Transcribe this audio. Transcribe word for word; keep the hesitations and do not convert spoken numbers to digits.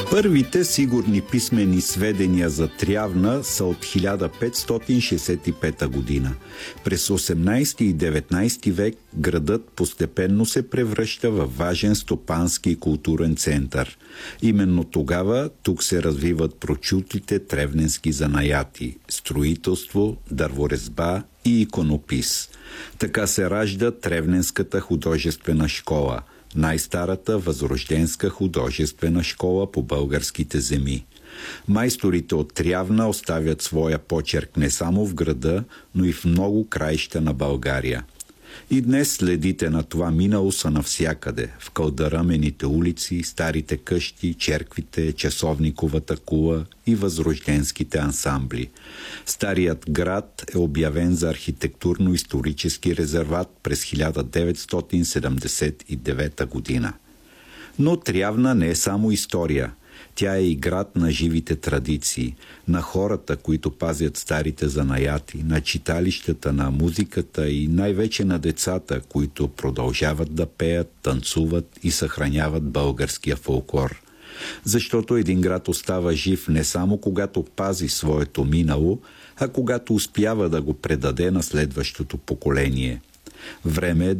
Първите сигурни писмени сведения за Трявна са от хиляда петстотин шейсет и пета година. През осемнайсети и деветнайсети век градът постепенно се превръща в важен стопански и културен център. Именно тогава тук се развиват прочутите тревненски занаяти – строителство, дърворезба и иконопис. Така се ражда Тревненската художествена школа – най-старата възрожденска художествена школа по българските земи. Майсторите от Трявна оставят своя почерк не само в града, но и в много краища на България. И днес следите на това минало са навсякъде, в кълдарамените улици, старите къщи, черквите, часовниковата кула и възрожденските ансамбли. Старият град е обявен за архитектурно-исторически резерват през хиляда деветстотин седемдесет и девета година. Но Трявна не е само история. Тя е и град на живите традиции, на хората, които пазят старите занаяти, на читалищата, на музиката и най-вече на децата, които продължават да пеят, танцуват и съхраняват българския фолклор. Защото един град остава жив не само когато пази своето минало, а когато успява да го предаде на следващото поколение. Време е